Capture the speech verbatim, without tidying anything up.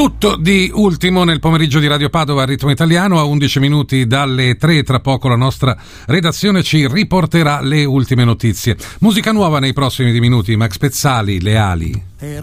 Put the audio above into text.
Tutto di ultimo nel pomeriggio di Radio Padova a ritmo italiano, a undici minuti dalle tre. Tra poco la nostra redazione ci riporterà le ultime notizie. Musica nuova nei prossimi minuti. Max Pezzali, Le ali.